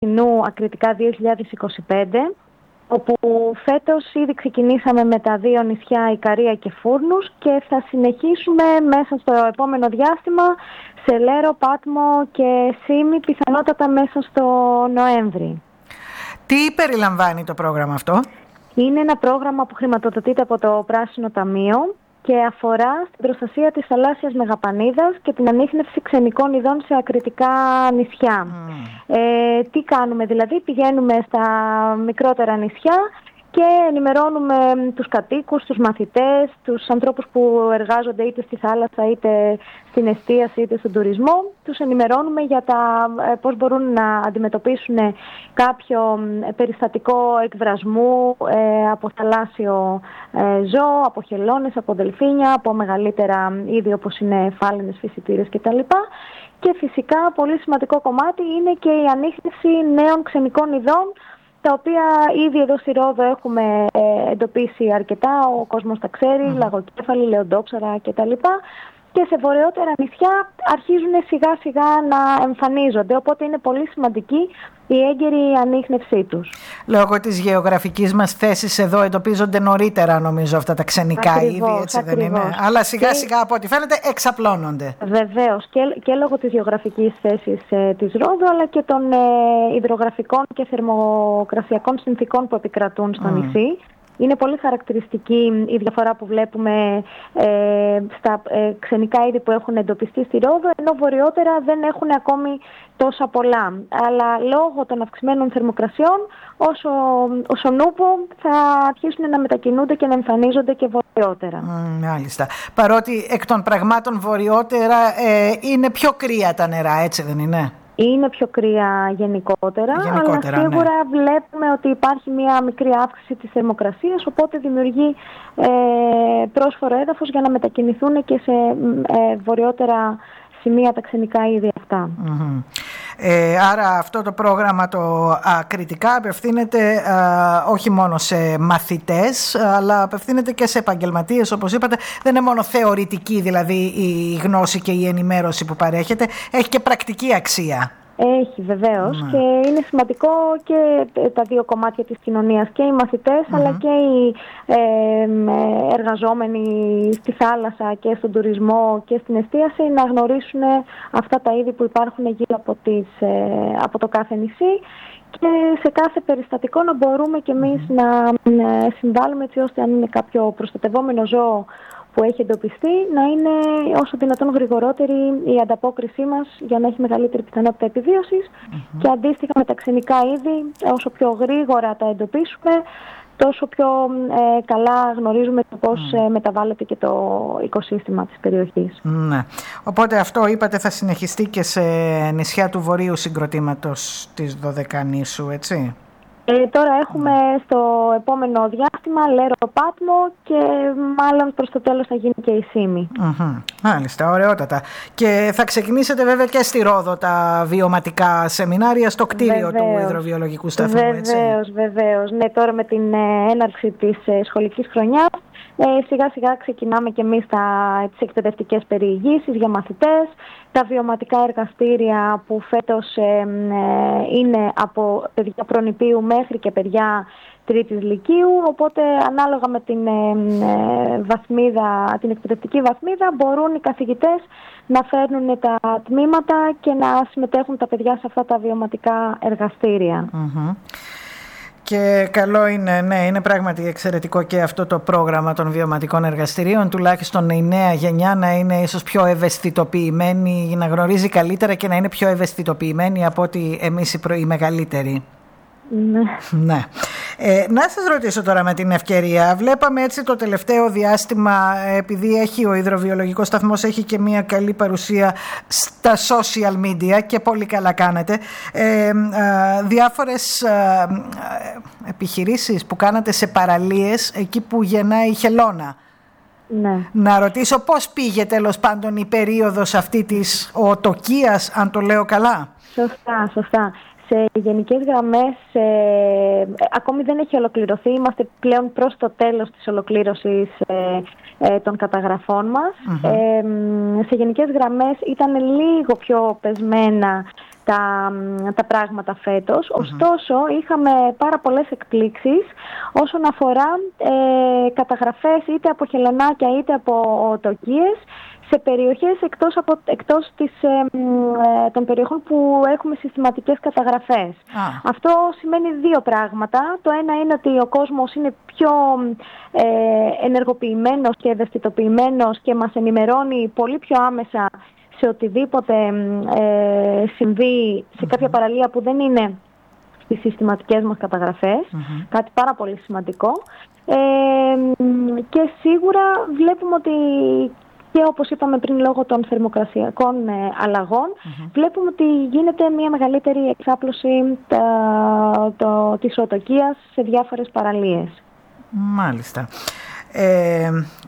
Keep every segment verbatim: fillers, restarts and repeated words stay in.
περσινού Ακριτικά δύο χιλιάδες είκοσι πέντε, όπου φέτος ήδη ξεκινήσαμε με τα δύο νησιά Ικαρία και Φούρνους και θα συνεχίσουμε μέσα στο επόμενο διάστημα σε Λέρο, Πάτμο και Σύμη, πιθανότατα μέσα στο Νοέμβρη. Τι περιλαμβάνει το πρόγραμμα αυτό? Είναι ένα πρόγραμμα που χρηματοδοτείται από το Πράσινο Ταμείο και αφορά στην προστασία της θαλάσσιας μεγαπανίδας και την ανίχνευση ξενικών ειδών σε ακριτικά νησιά. Mm. Ε, τι κάνουμε δηλαδή? Πηγαίνουμε στα μικρότερα νησιά και ενημερώνουμε τους κατοίκους, τους μαθητές, τους ανθρώπους που εργάζονται είτε στη θάλασσα είτε στην εστίαση είτε στον τουρισμό. Τους ενημερώνουμε για τα πώς μπορούν να αντιμετωπίσουν κάποιο περιστατικό εκβρασμού ε, από θαλάσσιο ε, ζώο, από χελώνες, από δελφίνια, από μεγαλύτερα είδη όπως είναι φάλαινες, φυσιτήρες κτλ. Και φυσικά πολύ σημαντικό κομμάτι είναι και η ανίχνευση νέων ξενικών ειδών, τα οποία ήδη εδώ στη Ρόδο έχουμε ε, εντοπίσει αρκετά, ο κόσμος τα ξέρει, mm. λαγοκέφαλη, λεοντόψαρα κτλ. Και σε βορειότερα νησιά αρχίζουν σιγά σιγά να εμφανίζονται, οπότε είναι πολύ σημαντική η έγκαιρη ανίχνευσή τους. Λόγω της γεωγραφικής μας θέσης εδώ εντοπίζονται νωρίτερα νομίζω αυτά τα ξενικά ακριβώς, είδη, έτσι ακριβώς. Δεν είναι? Αλλά σιγά και... σιγά από ό,τι φαίνεται εξαπλώνονται. Βεβαίως και, και λόγω της γεωγραφικής θέσης ε, της Ρόδου, αλλά και των ε, υδρογραφικών και θερμοκρασιακών συνθήκων που επικρατούν στο mm. νησί. Είναι πολύ χαρακτηριστική η διαφορά που βλέπουμε ε, στα ε, ξενικά είδη που έχουν εντοπιστεί στη Ρόδο, ενώ βορειότερα δεν έχουν ακόμη τόσα πολλά. Αλλά λόγω των αυξημένων θερμοκρασιών, όσο, όσο νούπο θα αρχίσουν να μετακινούνται και να εμφανίζονται και βορειότερα. Mm, μάλιστα. Παρότι εκ των πραγμάτων βορειότερα ε, είναι πιο κρύα τα νερά, έτσι δεν είναι? Είναι πιο κρύα γενικότερα, γενικότερα αλλά σίγουρα ναι. Βλέπουμε ότι υπάρχει μια μικρή αύξηση της θερμοκρασίας, οπότε δημιουργεί ε, πρόσφορο έδαφος για να μετακινηθούν και σε ε, βορειότερα σημεία τα ξενικά είδη αυτά. Mm-hmm. Ε, άρα αυτό το πρόγραμμα το ακριτικά απευθύνεται α, όχι μόνο σε μαθητές, αλλά απευθύνεται και σε επαγγελματίες, όπως είπατε. Δεν είναι μόνο θεωρητική δηλαδή η γνώση και η ενημέρωση που παρέχεται, έχει και πρακτική αξία. Έχει βεβαίως mm. και είναι σημαντικό και τα δύο κομμάτια της κοινωνίας, και οι μαθητές mm-hmm. αλλά και οι ε, εργαζόμενοι στη θάλασσα και στον τουρισμό και στην εστίαση να γνωρίσουν αυτά τα είδη που υπάρχουν γύρω από, τις, ε, από το κάθε νησί και σε κάθε περιστατικό να μπορούμε κι εμείς mm-hmm. να συμβάλλουμε έτσι ώστε αν είναι κάποιο προστατευόμενο ζώο που έχει εντοπιστεί, να είναι όσο δυνατόν γρηγορότερη η ανταπόκρισή μας για να έχει μεγαλύτερη πιθανότητα επιβίωσης mm-hmm. και αντίστοιχα με τα ξενικά είδη, όσο πιο γρήγορα τα εντοπίσουμε, τόσο πιο ε, καλά γνωρίζουμε το πώς mm. ε, μεταβάλλεται και το οικοσύστημα της περιοχής. Ναι. Οπότε αυτό είπατε θα συνεχιστεί και σε νησιά του βορείου συγκροτήματος της Δωδεκανήσου, έτσι? Ε, τώρα έχουμε στο επόμενο διάστημα Λέρο, Πάτμο και μάλλον προς το τέλος θα γίνει και η Σύμη. Mm-hmm. Μάλιστα, ωραιότατα. Και θα ξεκινήσετε βέβαια και στη Ρόδο τα βιωματικά σεμινάρια στο κτίριο βεβαίως, του υδροβιολογικού σταθμού, έτσι? Βεβαίως, βεβαίως. Ναι, τώρα με την ε, έναρξη της ε, σχολικής χρονιάς ε, σιγά σιγά ξεκινάμε και εμείς τα, τις εκπαιδευτικές περιηγήσεις για μαθητές, τα βιωματικά εργαστήρια που φέτος ε, ε, είναι από παιδιά προνηπίου μέχρι και παιδιά τρίτης λυκείου, οπότε ανάλογα με την, ε, βαθμίδα, την εκπαιδευτική βαθμίδα μπορούν οι καθηγητές να φέρνουν τα τμήματα και να συμμετέχουν τα παιδιά σε αυτά τα βιωματικά εργαστήρια. Mm-hmm. Και καλό είναι, ναι, είναι πράγματι εξαιρετικό και αυτό το πρόγραμμα των βιωματικών εργαστηρίων, τουλάχιστον η νέα γενιά να είναι ίσως πιο ευαισθητοποιημένη, να γνωρίζει καλύτερα και να είναι πιο ευαισθητοποιημένη από ότι εμείς οι, προ... οι μεγαλύτεροι. Ναι. Ναι. Ε, να σας ρωτήσω τώρα με την ευκαιρία, βλέπαμε έτσι το τελευταίο διάστημα, επειδή έχει ο υδροβιολογικός σταθμός έχει και μια καλή παρουσία στα social media και πολύ καλά κάνετε, ε, ε, διάφορες ε, ε, επιχειρήσεις που κάνατε σε παραλίες εκεί που γεννάει η χελώνα. Ναι. Να ρωτήσω πώς πήγε τέλος πάντων η περίοδος αυτή της οτοκίας, αν το λέω καλά? Σωστά, σωστά. σε γενικές γραμμές ε, ακόμη δεν έχει ολοκληρωθεί. Είμαστε πλέον προς το τέλος της ολοκλήρωσης ε, ε, των καταγραφών μας. Mm-hmm. Ε, σε γενικές γραμμές ήταν λίγο πιο πεσμένα τα, τα πράγματα φέτος. Mm-hmm. Ωστόσο, είχαμε πάρα πολλές εκπλήξεις όσον αφορά ε, καταγραφές είτε από χελωνάκια είτε από οτοκίες σε περιοχές εκτός, από, εκτός της, ε, ε, των περιοχών που έχουμε συστηματικές καταγραφές. Ah. Αυτό σημαίνει δύο πράγματα. Το ένα είναι ότι ο κόσμος είναι πιο ε, ενεργοποιημένος και ευαισθητοποιημένος και μας ενημερώνει πολύ πιο άμεσα σε οτιδήποτε ε, συμβεί σε κάποια mm-hmm. παραλία που δεν είναι στις συστηματικές μας καταγραφές. Mm-hmm. Κάτι πάρα πολύ σημαντικό. Ε, και σίγουρα βλέπουμε ότι και όπως είπαμε πριν λόγω των θερμοκρασιακών ε, αλλαγών, mm-hmm. βλέπουμε ότι γίνεται μια μεγαλύτερη εξάπλωση τα, το, της οτοκίας σε διάφορες παραλίες. Μάλιστα. Ε,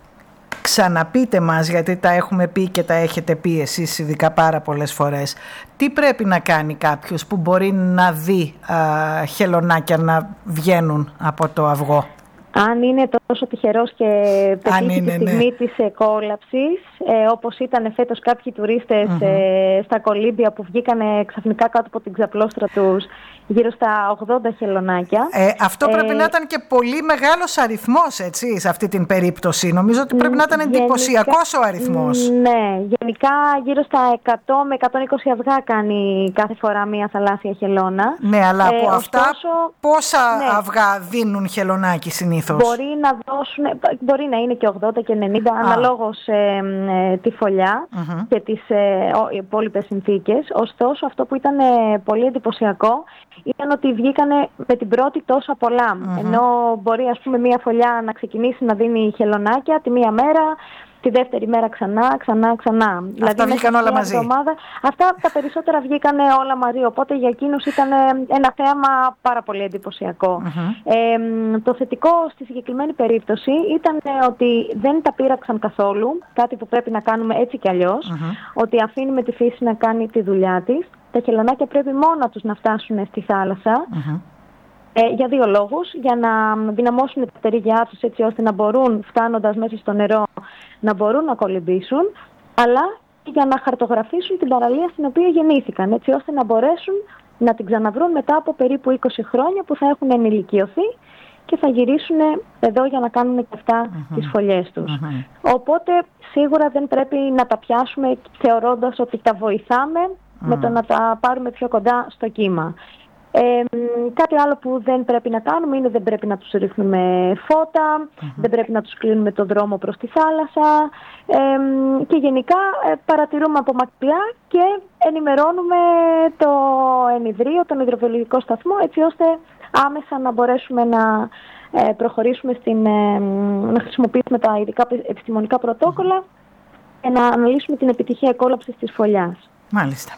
ξαναπείτε μας, γιατί τα έχουμε πει και τα έχετε πει εσείς ειδικά πάρα πολλές φορές, τι πρέπει να κάνει κάποιος που μπορεί να δει α, χελωνάκια να βγαίνουν από το αυγό? Αν είναι τόσο τυχερός και πετύχει τη στιγμή ναι. της κόλαψης, ε, όπως ήταν φέτος κάποιοι τουρίστες mm-hmm. ε, στα κολύμπια που βγήκανε ξαφνικά κάτω από την ξαπλώστρα τους γύρω στα ογδόντα χελωνάκια. Ε, αυτό πρέπει ε, να ήταν και πολύ μεγάλος αριθμός, έτσι, σε αυτή την περίπτωση. Νομίζω ότι πρέπει να ήταν εντυπωσιακός ο αριθμός. Ναι, γενικά γύρω στα εκατό με εκατόν είκοσι αυγά κάνει κάθε φορά μία θαλάσσια χελώνα. Ναι, αλλά από ε, αυτά ωστόσο, πόσα ναι. αυγά δίνουν χελωνάκι συνήθως? Μπορεί να δώσουν, μπορεί να είναι και ογδόντα και ενενήντα, ah. αναλόγως ε, ε, τη φωλιά mm-hmm. και τις ε, υπόλοιπες συνθήκες. Ωστόσο, αυτό που ήταν ε, πολύ εντυπωσιακό ήταν ότι βγήκανε με την πρώτη τόσα πολλά. Mm-hmm. Ενώ μπορεί, ας πούμε, μία φωλιά να ξεκινήσει να δίνει χελωνάκια τη μία μέρα, τη δεύτερη μέρα ξανά, ξανά, ξανά. Αυτά δηλαδή, βγήκαν όλα μαζί. Εβδομάδα, αυτά τα περισσότερα βγήκαν όλα μαζί, οπότε για εκείνους ήταν ένα θέαμα πάρα πολύ εντυπωσιακό. Mm-hmm. Ε, το θετικό στη συγκεκριμένη περίπτωση ήταν ότι δεν τα πείραξαν καθόλου, κάτι που πρέπει να κάνουμε έτσι κι αλλιώς, mm-hmm. ότι αφήνουμε τη φύση να κάνει τη δουλειά της. Τα χελωνάκια πρέπει μόνα τους να φτάσουν στη θάλασσα. Mm-hmm. Ε, για δύο λόγους. Για να δυναμώσουν τα πτερίγια τους έτσι ώστε να μπορούν, φτάνοντας μέσα στο νερό, να μπορούν να κολυμπήσουν, αλλά και για να χαρτογραφήσουν την παραλία στην οποία γεννήθηκαν, έτσι ώστε να μπορέσουν να την ξαναβρούν μετά από περίπου είκοσι χρόνια που θα έχουν ενηλικιωθεί και θα γυρίσουν εδώ για να κάνουν και αυτά mm-hmm. τις φωλιές τους. Mm-hmm. Οπότε σίγουρα δεν πρέπει να τα πιάσουμε θεωρώντας ότι τα βοηθάμε mm. με το να τα πάρουμε πιο κοντά στο κύμα. Ε, κάτι άλλο που δεν πρέπει να κάνουμε είναι δεν πρέπει να τους ρίχνουμε φώτα, mm-hmm. δεν πρέπει να τους κλείνουμε τον δρόμο προς τη θάλασσα ε, και γενικά ε, παρατηρούμε από μακριά και ενημερώνουμε το ενιδρίο, τον υδροβιολογικό σταθμό, έτσι ώστε άμεσα να μπορέσουμε να ε, προχωρήσουμε στην, ε, να χρησιμοποιήσουμε τα ειδικά επιστημονικά πρωτόκολλα mm-hmm. και να αναλύσουμε την επιτυχία εκόλαψης της φωλιάς. Μάλιστα.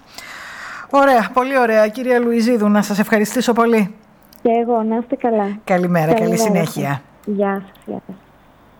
Ωραία, πολύ ωραία. Κυρία Λουιζίδου, να σας ευχαριστήσω πολύ. Και εγώ, να είστε καλά. Καλημέρα, καλή, καλή συνέχεια. Γεια σας. Γεια σας.